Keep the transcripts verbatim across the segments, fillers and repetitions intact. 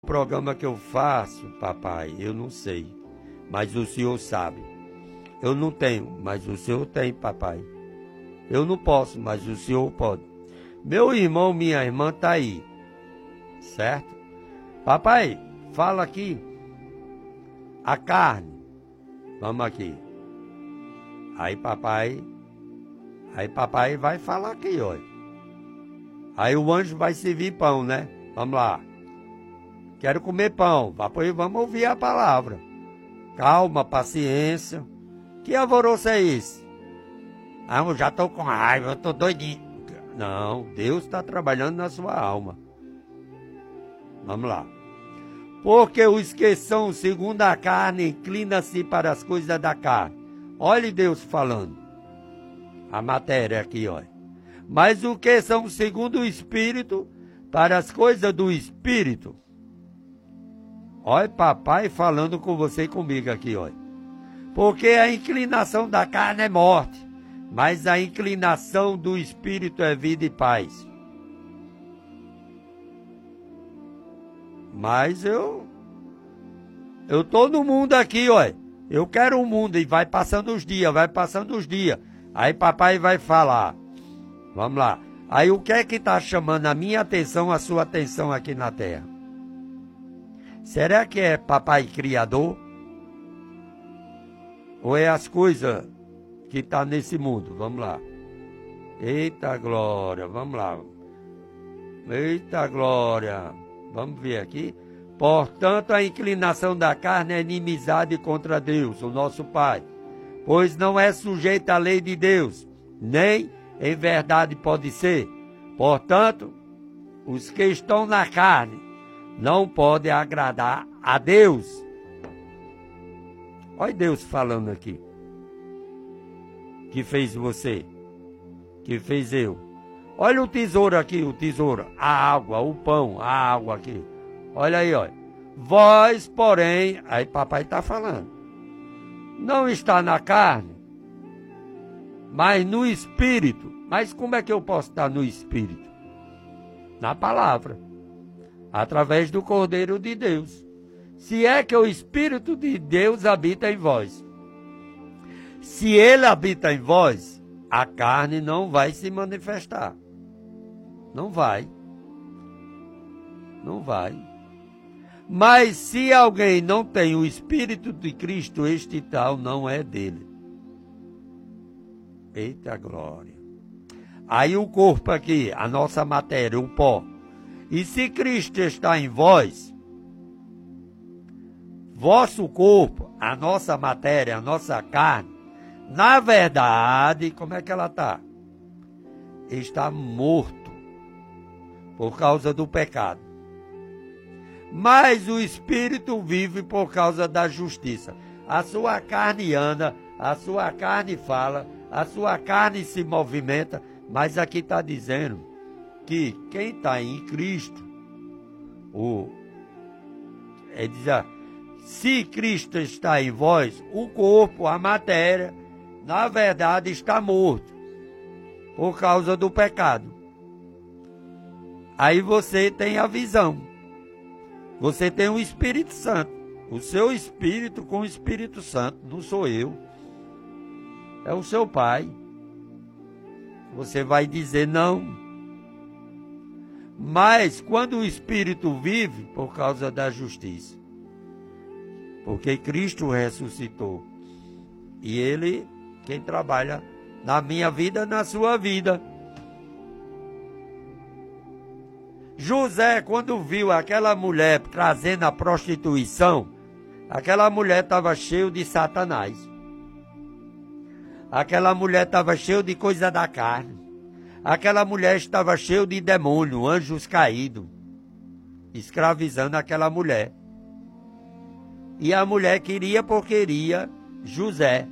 O programa que eu faço, papai, eu não sei, mas o senhor sabe. Eu não tenho, mas o senhor tem, papai. Eu não posso, mas o senhor pode. Meu irmão, minha irmã tá aí, certo? Papai, fala aqui. A carne. Vamos aqui. Aí papai, aí papai vai falar aqui, olha. Aí o anjo vai servir pão, né? Vamos lá. Quero comer pão. Papai, vamos ouvir a palavra. Calma, paciência. Que alvoroço é esse? Ah, eu já estou com raiva, eu estou doidinho. Não, Deus está trabalhando na sua alma. Vamos lá. Porque os que são segundo a carne inclinam-se para as coisas da carne. Olha Deus falando. A matéria aqui, olha. Mas os que são segundo o Espírito, para as coisas do Espírito. Olha papai falando com você e comigo aqui, olha. Porque a inclinação da carne é morte, mas a inclinação do Espírito é vida e paz. Mas eu, eu tô no mundo aqui, olha. Eu quero um mundo e vai passando os dias, vai passando os dias. Aí papai vai falar. Vamos lá. Aí o que é que está chamando a minha atenção, a sua atenção aqui na terra? Será que é papai criador? Ou é as coisas que estão nesse mundo? Vamos lá. Eita glória, vamos lá. Eita glória. Vamos ver aqui. Portanto, a inclinação da carne é inimizade contra Deus, o nosso Pai. Pois não é sujeita à lei de Deus, nem em verdade pode ser. Portanto, os que estão na carne não podem agradar a Deus. Olha Deus falando aqui. Que fez você. Que fez eu. Olha o tesouro aqui, o tesouro. A água, o pão, a água aqui. Olha aí, olha. Vós, porém, aí papai está falando. Não está na carne, mas no Espírito. Mas como é que eu posso estar no Espírito? Na palavra. Através do Cordeiro de Deus. Se é que o Espírito de Deus habita em vós. Se ele habita em vós, a carne não vai se manifestar. Não vai. Não vai. Mas se alguém não tem o Espírito de Cristo, este tal não é dele. Eita glória. Aí o corpo aqui, a nossa matéria, o pó. E se Cristo está em vós, vosso corpo, a nossa matéria, a nossa carne, na verdade, como é que ela está? Está morto por causa do pecado. Mas o Espírito vive por causa da justiça. A sua carne anda, a sua carne fala, a sua carne se movimenta, mas aqui está dizendo que quem está em Cristo, o, é dizer, se Cristo está em vós, o corpo, a matéria, na verdade está morto por causa do pecado. Aí você tem a visão. Você tem o Espírito Santo. O seu Espírito com o Espírito Santo. Não sou eu. É o seu Pai. Você vai dizer não. Mas quando o Espírito vive, por causa da justiça. Porque Cristo ressuscitou. E Ele, quem trabalha na minha vida, na sua vida. José, quando viu aquela mulher trazendo a prostituição, aquela mulher estava cheia de Satanás. Aquela mulher estava cheia de coisa da carne. Aquela mulher estava cheia de demônio, anjos caídos, escravizando aquela mulher. E a mulher queria porque queria José.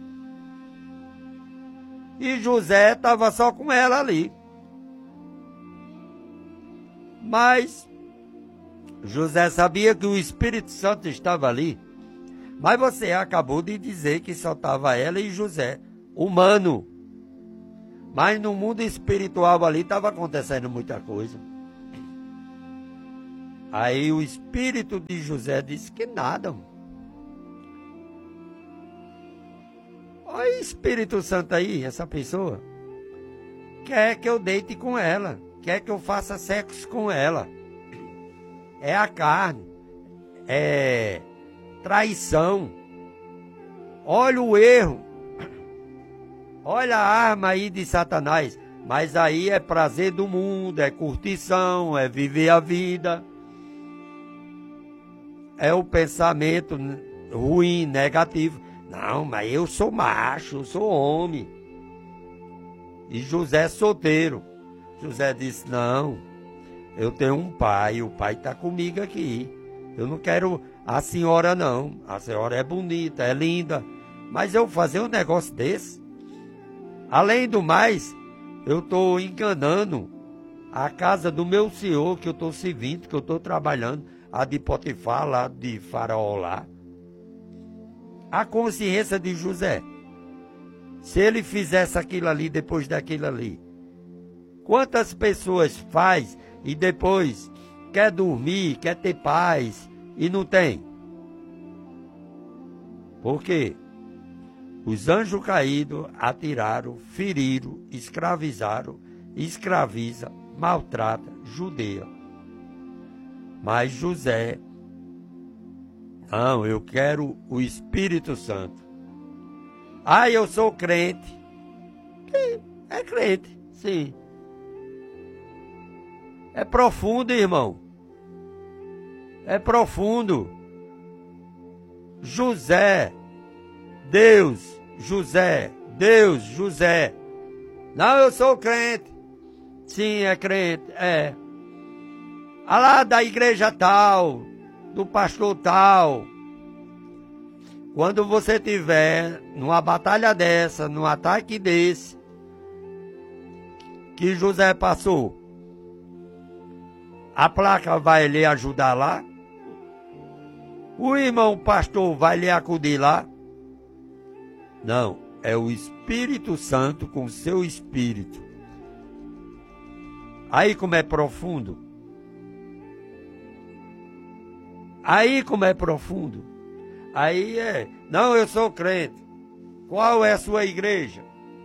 E José estava só com ela ali. Mas José sabia que o Espírito Santo estava ali. Mas você acabou de dizer que só estava ela e José, humano. Mas no mundo espiritual ali estava acontecendo muita coisa. Aí o espírito de José disse que nada. Olha o Espírito Santo aí, essa pessoa. Quer que eu deite com ela. Quer que eu faça sexo com ela. É a carne. É traição. Olha o erro. Olha a arma aí de Satanás. Mas aí é prazer do mundo, é curtição, é viver a vida. É o pensamento ruim, negativo. Não, mas eu sou macho, eu sou homem. E José solteiro. José disse, não, eu tenho um pai, o pai está comigo aqui. Eu não quero a senhora não. A senhora é bonita, é linda. Mas eu fazer um negócio desse? Além do mais, eu estou enganando a casa do meu senhor, que eu estou servindo, que eu estou trabalhando, a de Potifar, lá de Faraó lá. A consciência de José. Se ele fizesse aquilo ali depois daquilo ali. Quantas pessoas faz e depois quer dormir, quer ter paz e não tem? Por quê? Os anjos caídos atiraram, feriram, escravizaram, escraviza, maltrata, judeia. Mas José, não, eu quero o Espírito Santo. Ah, eu sou crente. É crente, sim. É profundo, irmão. É profundo. José, Deus, José, Deus, José. Não, eu sou crente. Sim, é crente, é. Ah lá da igreja tal, do pastor tal. Quando você tiver numa batalha dessa, num ataque desse, que José passou, a placa vai lhe ajudar lá? O irmão pastor vai lhe acudir lá? Não, é o Espírito Santo com o seu espírito. Aí como é profundo. Aí como é profundo. Aí é, não, eu sou crente. Qual é a sua igreja?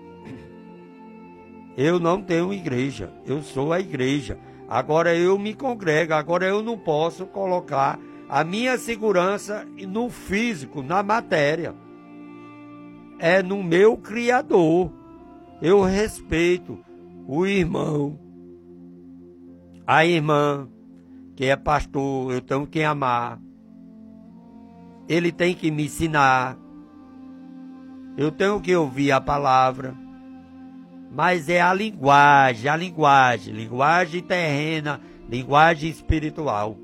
Eu não tenho igreja, eu sou a igreja. Agora eu me congrego, agora eu não posso colocar a minha segurança no físico, na matéria. É no meu Criador. Eu respeito o irmão, a irmã, que é pastor, eu tenho que amar. Ele tem que me ensinar. Eu tenho que ouvir a palavra. Mas é a linguagem, a linguagem, linguagem terrena, linguagem espiritual.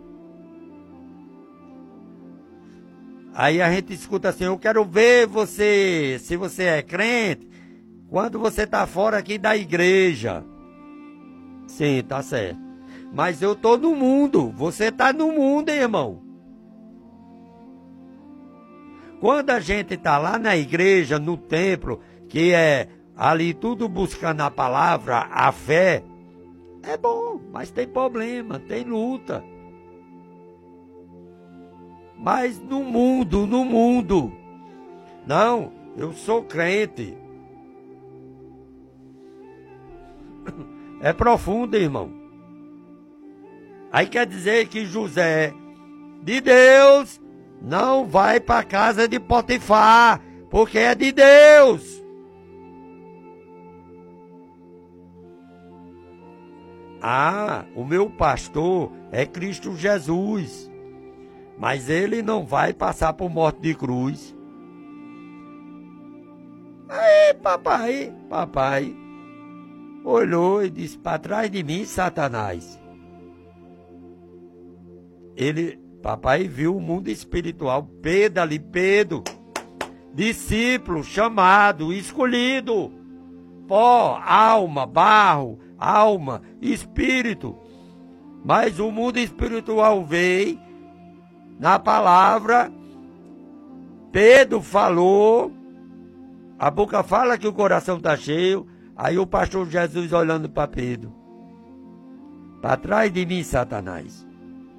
Aí a gente escuta assim, eu quero ver você, se você é crente, quando você está fora aqui da igreja. Sim, tá certo. Mas eu estou no mundo, você está no mundo, irmão. Quando a gente está lá na igreja, no templo, que é ali tudo buscando a palavra, a fé, é bom, mas tem problema, tem luta. Mas no mundo, no mundo, não, eu sou crente. É profundo, irmão. Aí quer dizer que José, de Deus, não vai para a casa de Potifar, porque é de Deus. Ah, o meu pastor é Cristo Jesus, mas ele não vai passar por morte de cruz. Aí, papai, papai, olhou e disse, para trás de mim, Satanás. Ele, papai viu o mundo espiritual, Pedro ali, Pedro, discípulo, chamado, escolhido, pó, alma, barro, alma, espírito. Mas o mundo espiritual veio, na palavra, Pedro falou, a boca fala que o coração está cheio, aí o pastor Jesus olhando para Pedro, para trás de mim, Satanás.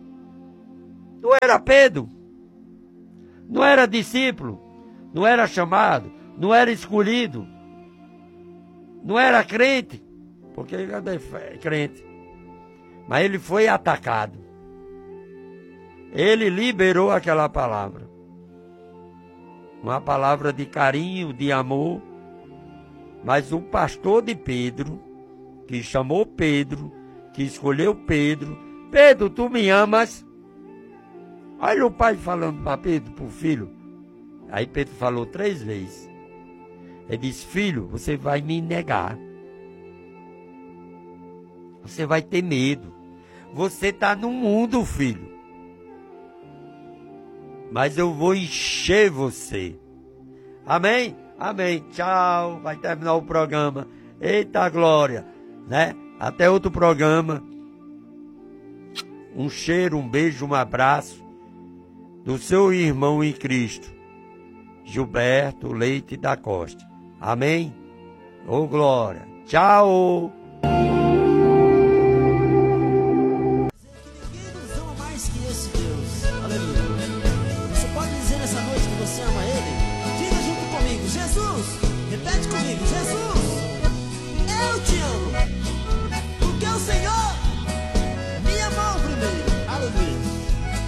Não era Pedro? Não era discípulo? Não era chamado? Não era escolhido? Não era crente? Porque ele é crente. Mas ele foi atacado. Ele liberou aquela palavra. Uma palavra de carinho, de amor. Mas o pastor de Pedro, que chamou Pedro, que escolheu Pedro, Pedro, tu me amas? Olha o pai falando para Pedro, para o filho. Aí Pedro falou três vezes. Ele disse, filho, você vai me negar. Você vai ter medo. Você está no mundo, filho. Mas eu vou encher você. Amém? Amém. Tchau. Vai terminar o programa. Eita glória. Né? Até outro programa. Um cheiro, um beijo, um abraço do seu irmão em Cristo, Gilberto Leite da Costa. Amém? Ô glória. Tchau.